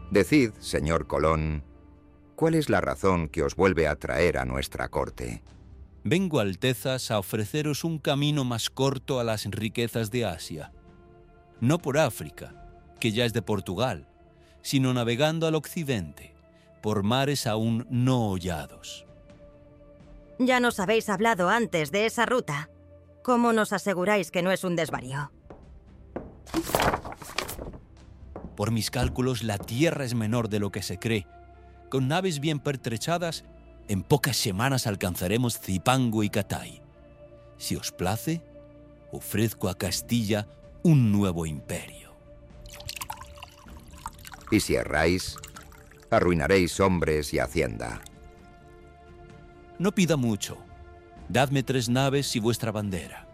Decid, señor Colón, ¿cuál es la razón que os vuelve a traer a nuestra corte? Vengo, Altezas, a ofreceros un camino más corto a las riquezas de Asia. No por África, que ya es de Portugal, sino navegando al occidente, por mares aún no hollados. Ya nos habéis hablado antes de esa ruta. ¿Cómo nos aseguráis que no es un desvarío? Por mis cálculos, la tierra es menor de lo que se cree. Con naves bien pertrechadas, en pocas semanas alcanzaremos Zipango y Catay. Si os place, ofrezco a Castilla un nuevo imperio. Y si erráis, arruinaréis hombres y hacienda. No pida mucho. Dadme 3 naves y vuestra bandera.